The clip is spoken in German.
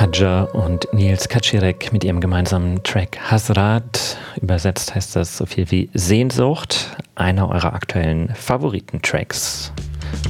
Hadja und Nils Kaczirek mit ihrem gemeinsamen Track Hasrat. Übersetzt heißt das so viel wie Sehnsucht, einer eurer aktuellen Favoriten-Tracks